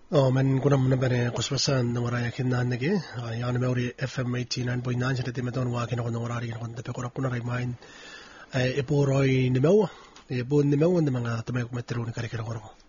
men kunam na bane kuspasan na maraya kinnan nage yana meuri FM 89.9 sa timeton wa kinakon ng orari kinakon tape ko rapuna kay main iporoy ni mewa ipon ni mewa ng mga tumay kumetero ni karikira ko